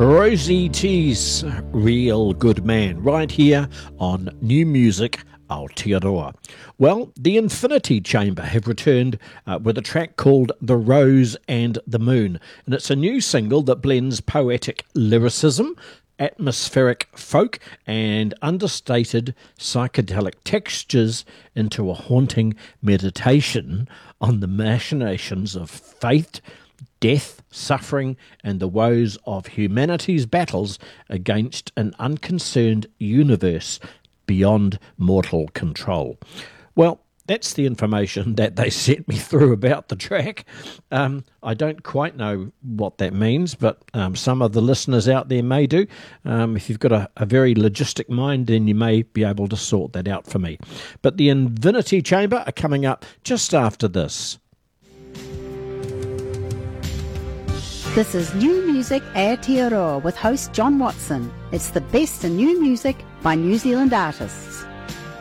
Rosie T's Real Good Man, right here on New Music Aotearoa. Well, the Infinity Chamber have returned with a track called The Rose and the Moon, and it's a new single that blends poetic lyricism, atmospheric folk and understated psychedelic textures into a haunting meditation on the machinations of faith, death, suffering, and the woes of humanity's battles against an unconcerned universe beyond mortal control. Well, that's the information that they sent me through about the track. I don't quite know what that means, but some of the listeners out there may do. If you've got a very logistic mind, then you may be able to sort that out for me. But the Infinity Chamber are coming up just after this. This is New Music Aotearoa with host John Watson. It's the best in new music by New Zealand artists.